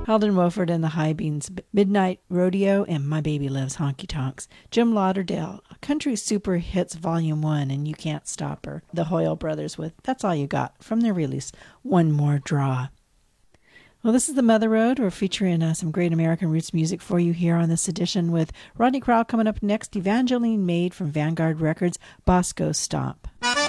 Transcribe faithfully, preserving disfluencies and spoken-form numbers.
Alden Wolford and the High Beans, Midnight Rodeo, and My Baby Loves Honky Tonks. Jim Lauderdale, Country Super Hits Volume one, and You Can't Stop Her. The Hoyle Brothers with That's All You Got from their release, One More Draw. Well, this is the Mother Road. We're featuring uh, some great American roots music for you here on this edition with Rodney Crowell coming up next, Evangeline Maid from Vanguard Records, Bosco Stomp.